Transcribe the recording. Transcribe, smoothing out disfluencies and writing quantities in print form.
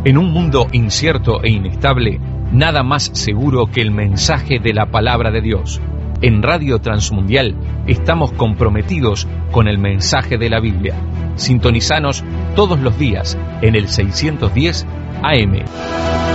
En un mundo incierto e inestable, nada más seguro que el mensaje de la palabra de Dios. En Radio Transmundial estamos comprometidos con el mensaje de la Biblia. Sintonizanos todos los días en el 610 AM.